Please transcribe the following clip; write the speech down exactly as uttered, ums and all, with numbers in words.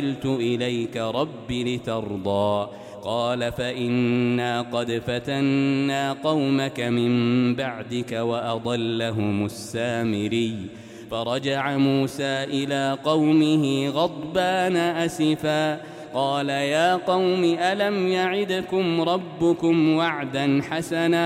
عجلت إليك رب لترضى قال فإنا قد فتنا قومك من بعدك وأضلهم السامري فرجع موسى إلى قومه غضبان أسفا قال يا قوم ألم يعدكم ربكم وعدا حسنا